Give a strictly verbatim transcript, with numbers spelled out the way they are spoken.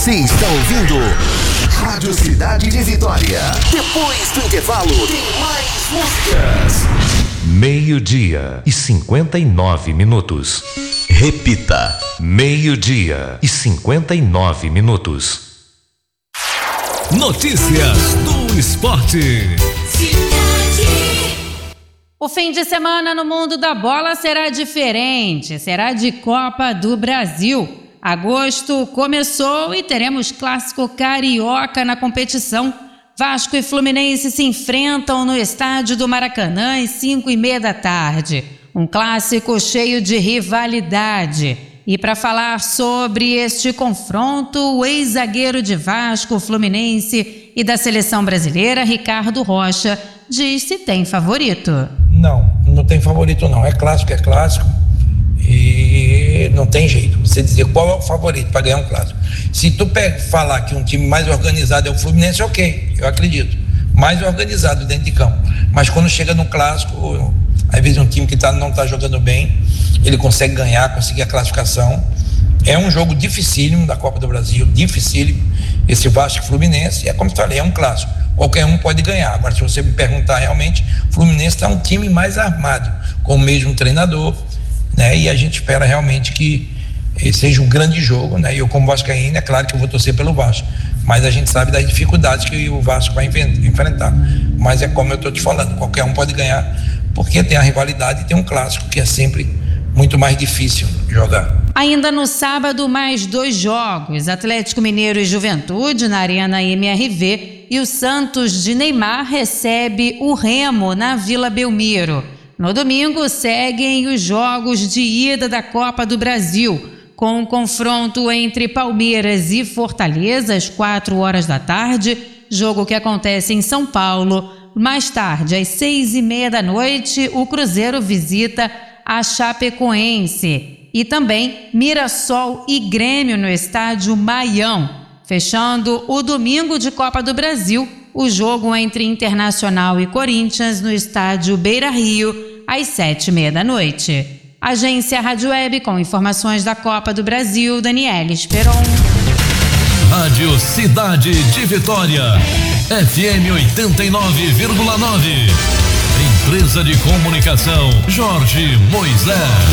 Você está ouvindo Rádio Cidade de Vitória. Depois do intervalo, tem mais músicas. Meio-dia e cinquenta e nove minutos. Repita. Meio-dia e cinquenta e nove minutos. Notícias do esporte. O fim de semana no mundo da bola será diferente, será de Copa do Brasil. Agosto começou e teremos clássico carioca na competição. Vasco e Fluminense se enfrentam no estádio do Maracanã às cinco e meia da tarde. Um clássico cheio de rivalidade. E para falar sobre este confronto, o ex-zagueiro de Vasco, Fluminense e da seleção brasileira, Ricardo Rocha, diz se tem favorito. Não, não tem favorito não. É clássico, é clássico. E não tem jeito. Você dizer qual é o favorito para ganhar um clássico. Se tu pega, falar que um time mais organizado é o Fluminense, ok, eu acredito. Mais organizado dentro de campo. Mas quando chega no clássico, às vezes um time que tá, não está jogando bem, ele consegue ganhar, conseguir a classificação. É um jogo dificílimo da Copa do Brasil, dificílimo. Esse Vasco e Fluminense, é como eu falei, é um clássico. Qualquer um pode ganhar. Agora, se você me perguntar realmente, o Fluminense está um time mais armado, com o mesmo treinador, né? E a gente espera realmente que seja um grande jogo, né? E eu, como vascaíno, é claro que eu vou torcer pelo Vasco, mas a gente sabe das dificuldades que o Vasco vai enfrentar. Mas é como eu estou te falando, qualquer um pode ganhar, porque tem a rivalidade e tem um clássico que é sempre muito mais difícil jogar. Ainda no sábado, mais dois jogos: Atlético Mineiro e Juventude na Arena M R V, e o Santos de Neymar recebe o Remo na Vila Belmiro. No domingo, seguem os jogos de ida da Copa do Brasil, com um confronto entre Palmeiras e Fortaleza às quatro horas da tarde, jogo que acontece em São Paulo. Mais tarde, às seis e meia da noite, o Cruzeiro visita a Chapecoense. E também Mirassol e Grêmio no estádio Maião. Fechando o domingo de Copa do Brasil, o jogo entre Internacional e Corinthians no estádio Beira-Rio, às sete e meia da noite. Agência Rádio Web com informações da Copa do Brasil, Daniela Esperon. Rádio Cidade de Vitória, F M oitenta e nove vírgula nove. Empresa de Comunicação Jorge Moisés.